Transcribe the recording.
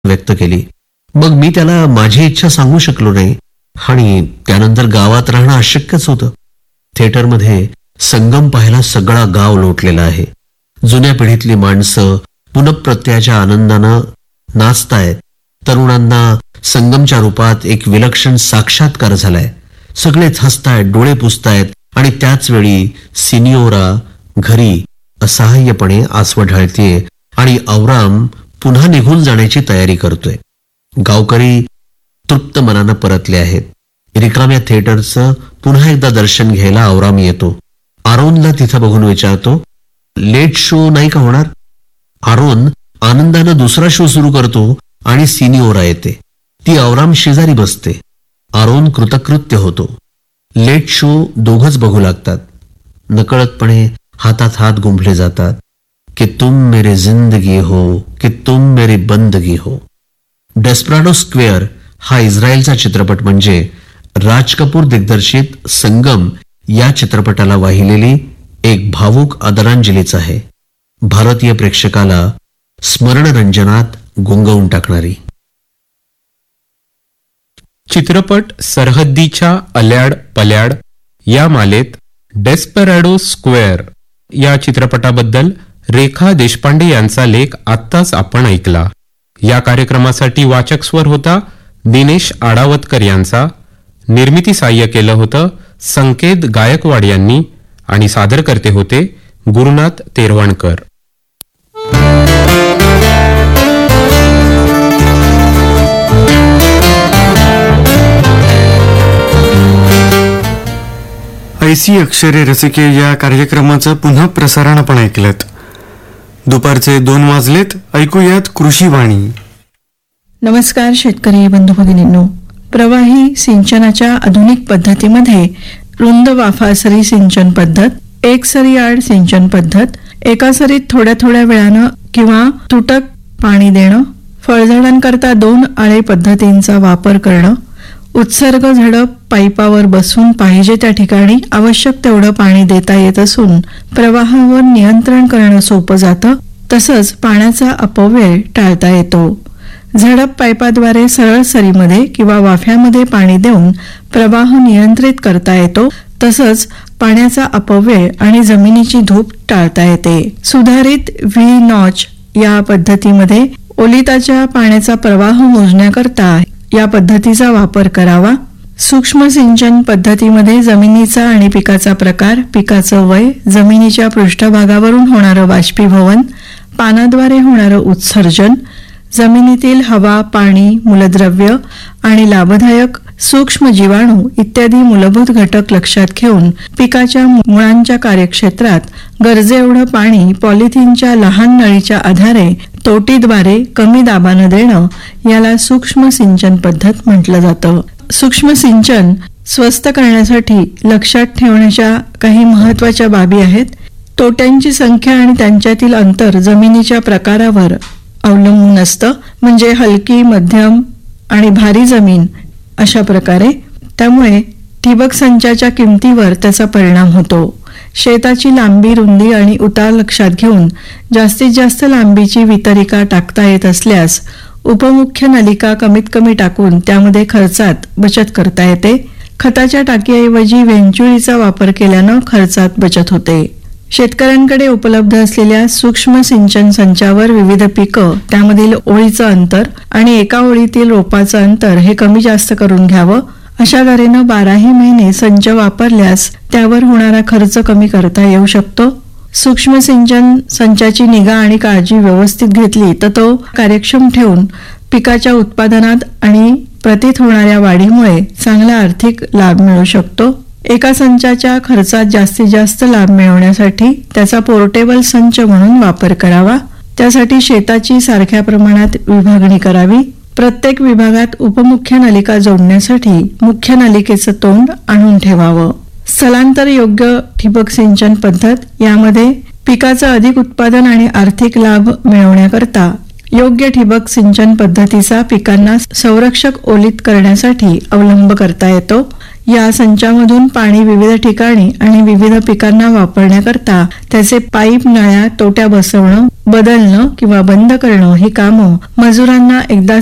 व्यक्त केली. मग मी त्याला माझी इच्छा सांगू शकलो नाही आणि त्यानंतर गावात राहणं अशक्यच होतं. थिएटरमध्ये संगम पाहायला सगळा गाव लोटलेला आहे. जुन्या पिढीतली माणसं पुनःप्रत्ययाच्या आनंदानं नाचतायत. तरुणांना संगमच्या रूपात एक विलक्षण साक्षात्कार झालाय. सगळेच हसतायत, डोळे पुसतायत आणि त्याच वेळी सिनियोरा घरी असहाय्यपणे आसवं ढाळतीये आणि औराम पुन्हा निघून जाण्याची तयारी करतोय. गावकरी तृप्त मनानं परतले आहेत. रिकाम्या थिएटरचं पुन्हा एकदा दर्शन घ्यायला औराम येतो. आरोनला तिथं बघून विचारतो, लेट शो नाही का होणार? आरोन आनंदानं दुसरा शो सुरू करतो आणि सिनियोरा येते. ती औराम शेजारी बसते. आरोन कृतकृत्य होतो. लेट शो दोघच बघू लागतात. नकळतपणे हातात हात गुंफले जातात. कि तुम मेरी जिंदगी हो, कि तुम मेरी बंदगी हो. डेस्पराडो स्क्वेअर हा इस्रायलचा चित्रपट म्हणजे राज कपूर दिग्दर्शित संगम या चित्रपटाला वाहिलेली एक भावूक आदरांजलीच आहे. भारतीय प्रेक्षकाला स्मरणरंजनात गुंगवून टाकणारी. चित्रपट सरहद्दीच्या अल्याड पल्याड या मालेत डेस्पराडो स्क्वेअर या चित्रपटाबद्दल रेखा देशपांडे यांचा लेख आत्ताच आपण ऐकला. या कार्यक्रमासाठी वाचक स्वर होता दिनेश आडावतकर यांचा. निर्मिती साह्य केलं होतं संकेत गायकवाड यांनी आणि सादरकर्ते होते गुरुनाथ तेरवणकर. ऐसी अक्षरे रसिके या कार्यक्रमाचं पुन्हा प्रसारण आपण ऐकलत. दुपारचे 2 वाजलेत. ऐकूयात कृषीवाणी. नमस्कार शेतकरी बंधू भगिनींनो. प्रवाही सिंचनाच्या आधुनिक पद्धतीमध्ये रुंद वाफासरी सिंचन पद्धत, एक सरी आड सिंचन पद्धत, एका सरीत थोड्या थोड्या वेळानं किंवा तुटक पाणी देणं, फळझाडांकरता 2 आळे पद्धतींचा वापर करणं, उत्सर्ग झडप पाईपावर बसून पाहिजे त्या ठिकाणी आवश्यक तेवढं पाणी देता येत असून प्रवाहावर नियंत्रण करणं सोपं जातं. तसंच पाण्याचा अपव्यय टाळता येतो. झडप पाईपाद्वारे सरळ सरीमध्ये किंवा वाफ्यामध्ये पाणी देऊन प्रवाह नियंत्रित करता येतो. तसंच पाण्याचा अपव्यय आणि जमिनीची धूप टाळता येते. सुधारित व्ही नॉच या पद्धतीमध्ये ओलिताच्या पाण्याचा प्रवाह मोजण्याकरता या पद्धतीचा वापर करावा. सूक्ष्म सिंचन पद्धतीमध्ये जमिनीचा आणि पिकाचा प्रकार, पिकाचं वय, जमिनीच्या पृष्ठभागावरून होणारं बाष्पीभवन, पानाद्वारे होणारं उत्सर्जन, जमिनीतील हवा, पाणी, मूलद्रव्य आणि लाभदायक सूक्ष्म जीवाणू इत्यादी मूलभूत घटक लक्षात घेऊन पिकाच्या मुळांच्या कार्यक्षेत्रात गरजेएवढं पाणी पॉलिथिनच्या लहान नळीच्या आधारे तोटीद्वारे कमी दाबानं देणं याला सूक्ष्म सिंचन पद्धत म्हटलं जातं. सूक्ष्म सिंचन स्वस्त करण्यासाठी लक्षात ठेवण्याच्या काही महत्वाच्या बाबी आहेत. तोट्यांची संख्या आणि त्यांच्यातील अंतर जमिनीच्या प्रकारावर अवलंबून असतं. म्हणजे हलकी, मध्यम आणि भारी जमीन अशा प्रकारे. त्यामुळे ठिबक संचाच्या किमतीवर त्याचा परिणाम होतो. शेताची लांबी, रुंदी आणि उतार लक्षात घेऊन जास्तीत जास्त लांबीची वितरिका टाकता येत असल्यास उपमुख्य नलिका कमीत कमी टाकून त्यामध्ये खर्चात बचत करता येते. खताच्या टाकीऐवजी वेंचुळीचा वापर केल्यानं खर्चात बचत होते. शेतकऱ्यांकडे उपलब्ध असलेल्या सूक्ष्म सिंचन संचावर विविध पिकं, त्यामधील ओळीचं अंतर आणि एका ओळीतील रोपाचं अंतर हे कमी जास्त करून घ्यावं. अशा तऱ्हेनं 12ही महिने संच वापरल्यास त्यावर होणारा खर्च कमी करता येऊ शकतो. सूक्ष्म सिंचन संचाची निगा आणि काळजी व्यवस्थित घेतली तर तो कार्यक्षम ठेवून पिकाच्या उत्पादनात आणि प्रतीत होणाऱ्या वाढीमुळे चांगला आर्थिक लाभ मिळू शकतो. एका संचाच्या खर्चात जास्तीत जास्त लाभ मिळवण्यासाठी त्याचा पोर्टेबल संच म्हणून वापर करावा. त्यासाठी शेताची सारख्या प्रमाणात विभागणी करावी. प्रत्येक विभागात उपमुख्य नलिका जोडण्यासाठी मुख्य नलिकेचं तोंड आणून ठेवावं. स्थलांतर योग्य ठिबक सिंचन पद्धत यामध्ये पिकाचं अधिक उत्पादन आणि आर्थिक लाभ मिळवण्याकरता योग्य ठिबक सिंचन पद्धतीचा पिकांना संरक्षक ओलित करण्यासाठी अवलंब करता येतो. या संचामधून पाणी विविध ठिकाणी आणि विविध पिकांना वापरण्याकरता त्याचे पाईप, नळ्या, तोट्या बसवणं बदलणं किंवा बंद करणं ही कामं मजुरांना एकदा